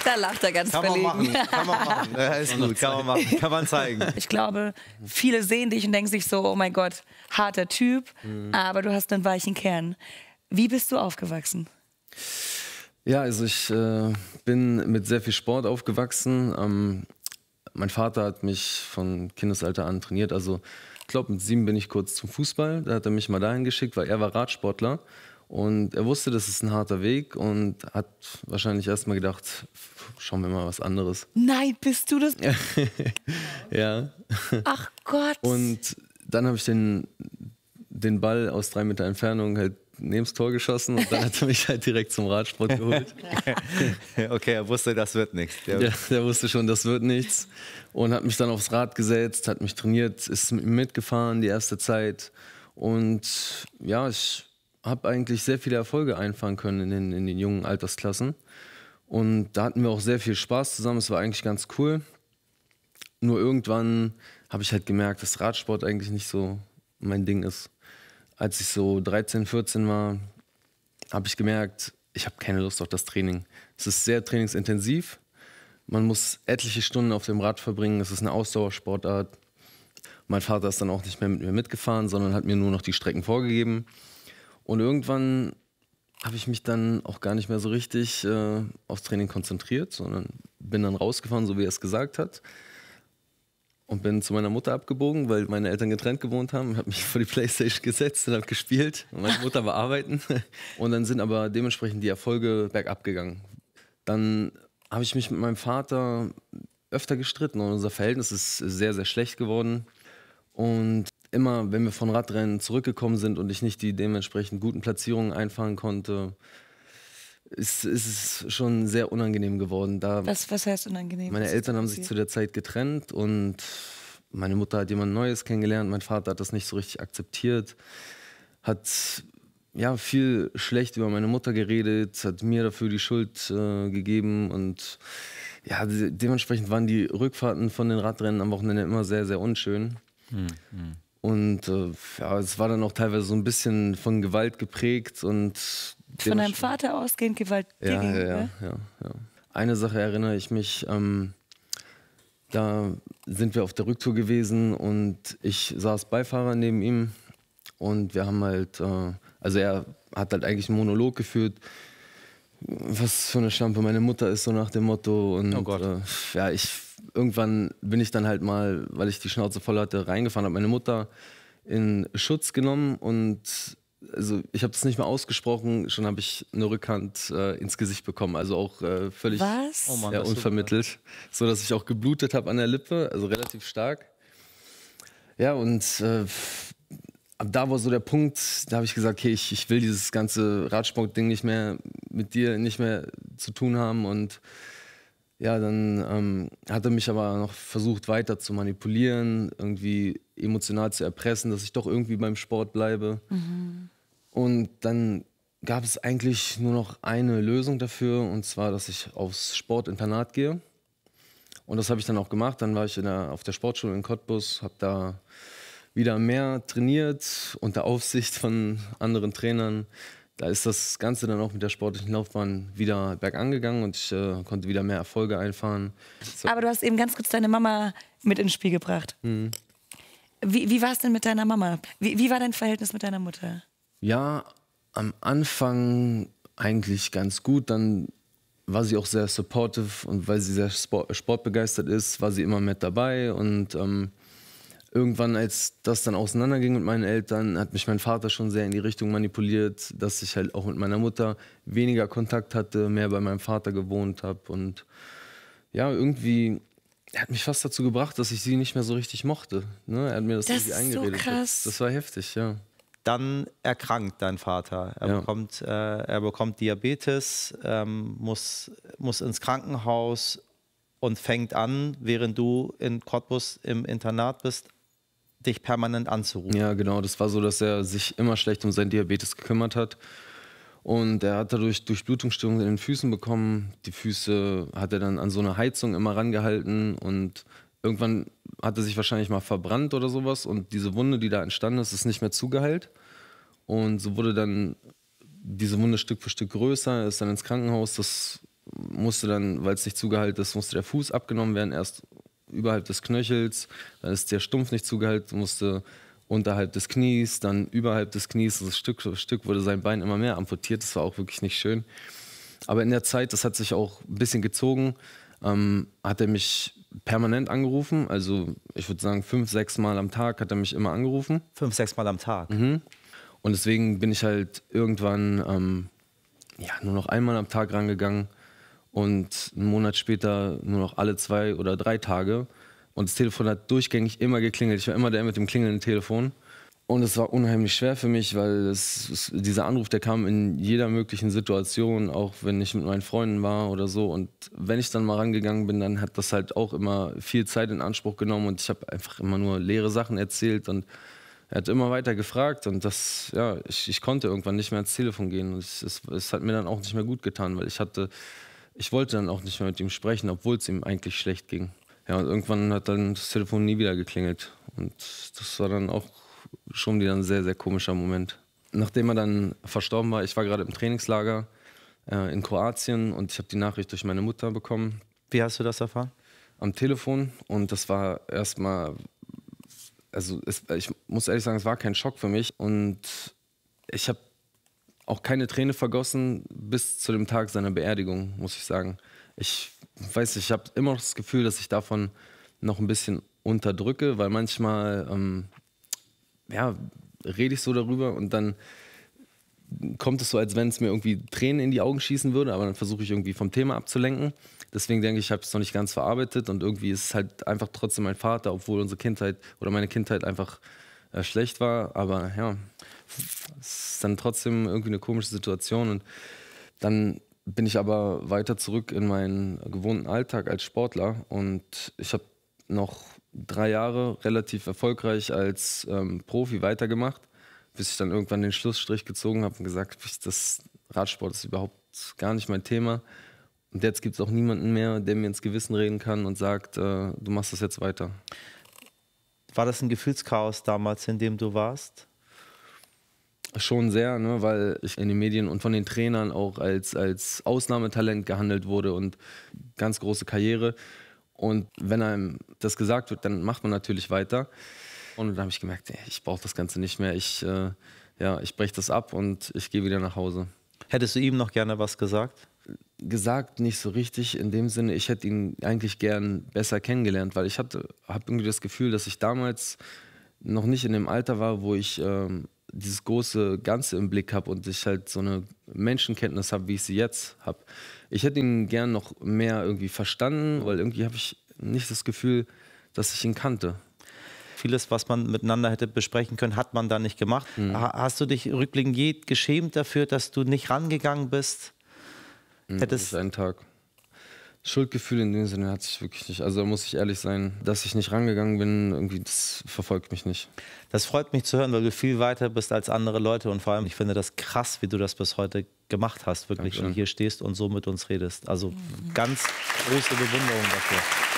Da lacht er ganz verlegen. Kann man machen. Ja, ist gut, kann man machen, kann man zeigen. Ich glaube, viele sehen dich und denken sich so, oh mein Gott, harter Typ, aber du hast einen weichen Kern. Wie bist du aufgewachsen? Ja, also ich bin mit sehr viel Sport aufgewachsen. Mein Vater hat mich von Kindesalter an trainiert. Also ich glaube, mit 7 bin ich kurz zum Fußball. Da hat er mich mal dahin geschickt, weil er war Radsportler. Und er wusste, das ist ein harter Weg und hat wahrscheinlich erst mal gedacht, schauen wir mal was anderes. Nein, bist du das? Ja. Ach Gott. Und dann habe ich den Ball aus 3 Meter Entfernung halt neben das Tor geschossen und dann hat er mich halt direkt zum Radsport geholt. Okay, er wusste, das wird nichts. Der wusste schon, das wird nichts und hat mich dann aufs Rad gesetzt, hat mich trainiert, ist mit mir mitgefahren die erste Zeit und ja, ich habe eigentlich sehr viele Erfolge einfahren können in den jungen Altersklassen und da hatten wir auch sehr viel Spaß zusammen, es war eigentlich ganz cool. Nur irgendwann habe ich halt gemerkt, dass Radsport eigentlich nicht so mein Ding ist. Als ich so 13, 14 war, habe ich gemerkt, ich habe keine Lust auf das Training. Es ist sehr trainingsintensiv. Man muss etliche Stunden auf dem Rad verbringen. Es ist eine Ausdauersportart. Mein Vater ist dann auch nicht mehr mit mir mitgefahren, sondern hat mir nur noch die Strecken vorgegeben. Und irgendwann habe ich mich dann auch gar nicht mehr so richtig aufs Training konzentriert, sondern bin dann rausgefahren, so wie er es gesagt hat. Und bin zu meiner Mutter abgebogen, weil meine Eltern getrennt gewohnt haben. Ich habe mich vor die Playstation gesetzt und habe gespielt. Und meine Mutter war arbeiten. Und dann sind aber dementsprechend die Erfolge bergab gegangen. Dann habe ich mich mit meinem Vater öfter gestritten und unser Verhältnis ist sehr, sehr schlecht geworden. Und immer, wenn wir von Radrennen zurückgekommen sind und ich nicht die dementsprechend guten Platzierungen einfahren konnte, ist es schon sehr unangenehm geworden. Was heißt unangenehm? Meine Eltern haben sich zu der Zeit getrennt und meine Mutter hat jemand Neues kennengelernt. Mein Vater hat das nicht so richtig akzeptiert, hat ja viel schlecht über meine Mutter geredet, hat mir dafür die Schuld gegeben und ja, dementsprechend waren die Rückfahrten von den Radrennen am Wochenende immer sehr, sehr unschön. Und ja, es war dann auch teilweise so ein bisschen von Gewalt geprägt und von deinem Vater ausgehend Gewalt dir gegenüber? Ja. Eine Sache erinnere ich mich, da sind wir auf der Rücktour gewesen und ich saß Beifahrer neben ihm und wir haben halt, also er hat halt eigentlich einen Monolog geführt, was für eine Schlampe meine Mutter ist, so nach dem Motto. Und oh Gott. Ja, irgendwann bin ich dann halt mal, weil ich die Schnauze voll hatte, reingefahren, habe meine Mutter in Schutz genommen und also ich habe es nicht mehr ausgesprochen, schon habe ich eine Rückhand ins Gesicht bekommen, also auch völlig unvermittelt, so dass ich auch geblutet habe an der Lippe, also relativ stark. Ja, und ab da war so der Punkt, da habe ich gesagt, okay, ich will dieses ganze Radsport-Ding nicht mehr mit dir nicht mehr zu tun haben und ja, dann hat er mich aber noch versucht weiter zu manipulieren, irgendwie emotional zu erpressen, dass ich doch irgendwie beim Sport bleibe. Und dann gab es eigentlich nur noch eine Lösung dafür, und zwar, dass ich aufs Sportinternat gehe. Und das habe ich dann auch gemacht. Dann war ich auf der Sportschule in Cottbus, habe da wieder mehr trainiert, unter Aufsicht von anderen Trainern. Da ist das Ganze dann auch mit der sportlichen Laufbahn wieder bergan gegangen und ich konnte wieder mehr Erfolge einfahren. So. Aber du hast eben ganz kurz deine Mama mit ins Spiel gebracht. Wie war es denn mit deiner Mama? Wie war dein Verhältnis mit deiner Mutter? Ja, am Anfang eigentlich ganz gut. Dann war sie auch sehr supportive und weil sie sehr sportbegeistert ist, war sie immer mit dabei. Und irgendwann, als das dann auseinanderging mit meinen Eltern, hat mich mein Vater schon sehr in die Richtung manipuliert, dass ich halt auch mit meiner Mutter weniger Kontakt hatte, mehr bei meinem Vater gewohnt habe. Und ja, irgendwie, er hat mich fast dazu gebracht, dass ich sie nicht mehr so richtig mochte. Ne? Er hat mir das irgendwie eingeredet. So krass. Das war heftig, ja. Dann erkrankt dein Vater. Er bekommt Diabetes, muss ins Krankenhaus und fängt an, während du in Cottbus im Internat bist, dich permanent anzurufen. Ja, genau. Das war so, dass er sich immer schlecht um seinen Diabetes gekümmert hat. Und er hat dadurch Durchblutungsstörungen in den Füßen bekommen. Die Füße hat er dann an so eine Heizung immer rangehalten und irgendwann hat er sich wahrscheinlich mal verbrannt oder sowas und diese Wunde, die da entstanden ist, ist nicht mehr zugeheilt. Und so wurde dann diese Wunde Stück für Stück größer, ist dann ins Krankenhaus. Das musste dann, weil es nicht zugeheilt ist, musste der Fuß abgenommen werden, erst überhalb des Knöchels, dann ist der Stumpf nicht zugeheilt, musste unterhalb des Knies, dann überhalb des Knies, also Stück für Stück wurde sein Bein immer mehr amputiert, das war auch wirklich nicht schön. Aber in der Zeit, das hat sich auch ein bisschen gezogen, hat er mich permanent angerufen, also ich würde sagen 5, 6 Mal am Tag hat er mich immer angerufen. 5, 6 Mal am Tag? Und deswegen bin ich halt irgendwann nur noch einmal am Tag rangegangen und einen Monat später nur noch alle 2 oder 3 Tage. Und das Telefon hat durchgängig immer geklingelt. Ich war immer der mit dem klingelnden Telefon. Und es war unheimlich schwer für mich, weil dieser Anruf, der kam in jeder möglichen Situation, auch wenn ich mit meinen Freunden war oder so. Und wenn ich dann mal rangegangen bin, dann hat das halt auch immer viel Zeit in Anspruch genommen. Und ich habe einfach immer nur leere Sachen erzählt. Und er hat immer weiter gefragt. Und ich konnte irgendwann nicht mehr ans Telefon gehen. Und es hat mir dann auch nicht mehr gut getan, weil ich wollte dann auch nicht mehr mit ihm sprechen, obwohl es ihm eigentlich schlecht ging. Ja, und irgendwann hat dann das Telefon nie wieder geklingelt. Und das war dann auch schon wieder ein sehr, sehr komischer Moment. Nachdem er dann verstorben war, ich war gerade im Trainingslager in Kroatien und ich habe die Nachricht durch meine Mutter bekommen. Wie hast du das erfahren? Am Telefon, und das war erstmal, ich muss ehrlich sagen, es war kein Schock für mich und ich habe auch keine Träne vergossen bis zu dem Tag seiner Beerdigung, muss ich sagen. Ich weiß nicht, ich habe immer noch das Gefühl, dass ich davon noch ein bisschen unterdrücke, weil manchmal rede ich so darüber und dann kommt es so, als wenn es mir irgendwie Tränen in die Augen schießen würde, aber dann versuche ich irgendwie vom Thema abzulenken. Deswegen denke ich, ich habe es noch nicht ganz verarbeitet und irgendwie ist es halt einfach trotzdem mein Vater, obwohl unsere Kindheit oder meine Kindheit einfach schlecht war. Aber ja, es ist dann trotzdem irgendwie eine komische Situation. Und dann bin ich aber weiter zurück in meinen gewohnten Alltag als Sportler und ich habe noch 3 Jahre relativ erfolgreich als Profi weitergemacht, bis ich dann irgendwann den Schlussstrich gezogen habe und gesagt, das Radsport ist überhaupt gar nicht mein Thema. Und jetzt gibt es auch niemanden mehr, der mir ins Gewissen reden kann und sagt, du machst das jetzt weiter. War das ein Gefühlschaos damals, in dem du warst? Schon sehr, ne, weil ich in den Medien und von den Trainern auch als Ausnahmetalent gehandelt wurde und ganz große Karriere. Und wenn einem das gesagt wird, dann macht man natürlich weiter. Und dann habe ich gemerkt, ich brauche das Ganze nicht mehr. Ich breche das ab und ich gehe wieder nach Hause. Hättest du ihm noch gerne was gesagt? Gesagt nicht so richtig in dem Sinne, ich hätte ihn eigentlich gern besser kennengelernt, weil ich habe irgendwie das Gefühl, dass ich damals noch nicht in dem Alter war, wo ich dieses große Ganze im Blick habe und ich halt so eine Menschenkenntnis habe, wie ich sie jetzt habe. Ich hätte ihn gern noch mehr irgendwie verstanden, weil irgendwie habe ich nicht das Gefühl, dass ich ihn kannte. Vieles, was man miteinander hätte besprechen können, hat man da nicht gemacht. Hast du dich rückblickend je geschämt dafür, dass du nicht rangegangen bist? Hättest einen Tag. Schuldgefühl in dem Sinne hatte ich wirklich nicht. Also da muss ich ehrlich sein, dass ich nicht rangegangen bin, irgendwie, das verfolgt mich nicht. Das freut mich zu hören, weil du viel weiter bist als andere Leute und vor allem, ich finde das krass, wie du das bis heute gemacht hast, wirklich, und hier stehst und so mit uns redest. Also ganz große Bewunderung dafür.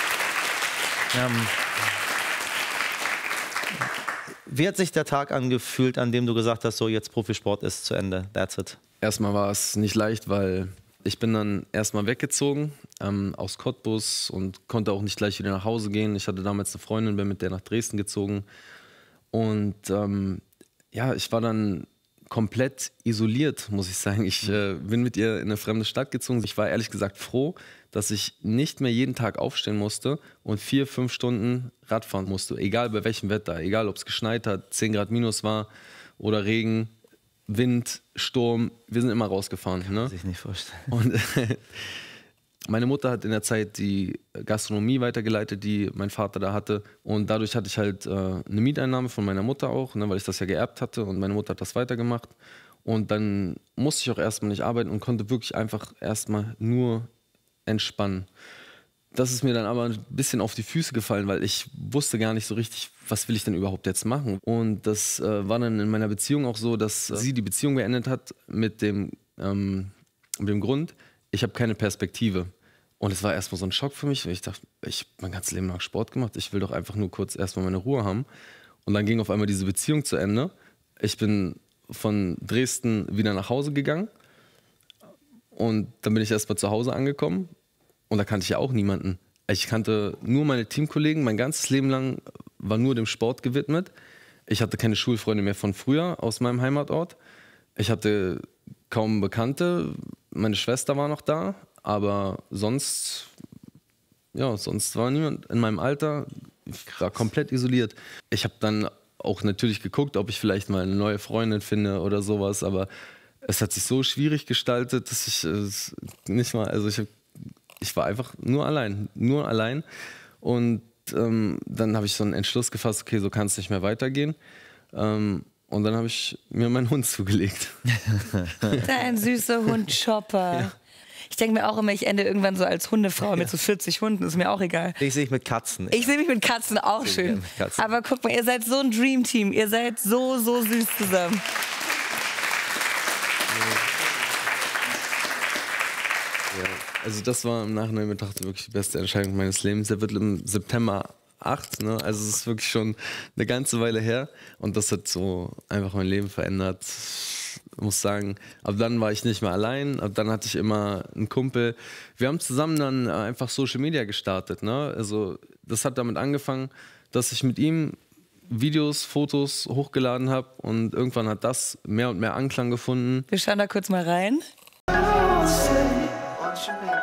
Wie hat sich der Tag angefühlt, an dem du gesagt hast, so jetzt Profisport ist zu Ende, that's it? Erstmal war es nicht leicht, weil ich bin dann erstmal weggezogen aus Cottbus und konnte auch nicht gleich wieder nach Hause gehen. Ich hatte damals eine Freundin, bin mit der nach Dresden gezogen. Und ich war dann komplett isoliert, muss ich sagen. Ich bin mit ihr in eine fremde Stadt gezogen. Ich war ehrlich gesagt froh, dass ich nicht mehr jeden Tag aufstehen musste und 4, 5 Stunden Radfahren musste. Egal bei welchem Wetter, egal ob es geschneit hat, 10 Grad minus war oder Regen, Wind, Sturm, wir sind immer rausgefahren. Kann man sich nicht vorstellen. Und meine Mutter hat in der Zeit die Gastronomie weitergeleitet, die mein Vater da hatte. Und dadurch hatte ich halt eine Mieteinnahme von meiner Mutter auch, ne, weil ich das ja geerbt hatte und meine Mutter hat das weitergemacht. Und dann musste ich auch erstmal nicht arbeiten und konnte wirklich einfach erstmal nur entspannen. Das ist mir dann aber ein bisschen auf die Füße gefallen, weil ich wusste gar nicht so richtig, was will ich denn überhaupt jetzt machen. Und das war dann in meiner Beziehung auch so, dass sie die Beziehung beendet hat mit dem Grund, ich habe keine Perspektive. Und es war erstmal so ein Schock für mich, weil ich dachte, ich habe mein ganzes Leben lang Sport gemacht, ich will doch einfach nur kurz erstmal meine Ruhe haben. Und dann ging auf einmal diese Beziehung zu Ende. Ich bin von Dresden wieder nach Hause gegangen Und dann bin ich erstmal zu Hause angekommen und da kannte ich ja auch niemanden. Ich kannte nur meine Teamkollegen, mein ganzes Leben lang war nur dem Sport gewidmet. Ich hatte keine Schulfreunde mehr von früher aus meinem Heimatort. Ich hatte kaum Bekannte, meine Schwester war noch da, aber sonst war niemand in meinem Alter. Ich war komplett isoliert. Ich habe dann auch natürlich geguckt, ob ich vielleicht mal eine neue Freundin finde oder sowas, aber es hat sich so schwierig gestaltet, dass ich nicht mal, also ich war einfach nur allein. Und dann habe ich so einen Entschluss gefasst, okay, so kann es nicht mehr weitergehen. Und dann habe ich mir meinen Hund zugelegt. Dein süßer Hund Chopper. Ja. Ich denke mir auch immer, ich ende irgendwann so als Hundefrau mit so 40 Hunden, ist mir auch egal. Ich sehe mich mit Katzen. Ich sehe mich mit Katzen auch schön. Katzen. Aber guck mal, ihr seid so ein Dreamteam. Ihr seid so süß zusammen. Ja, also das war im Nachhinein betrachtet wirklich die beste Entscheidung meines Lebens. Der wird im September 8, ne? Also es ist wirklich schon eine ganze Weile her und das hat so einfach mein Leben verändert. Ich muss sagen, ab dann war ich nicht mehr allein, ab dann hatte ich immer einen Kumpel. Wir haben zusammen dann einfach Social Media gestartet, ne? Also das hat damit angefangen, dass ich mit ihm Videos, Fotos hochgeladen habe und irgendwann hat das mehr und mehr Anklang gefunden. Wir schauen da kurz mal rein.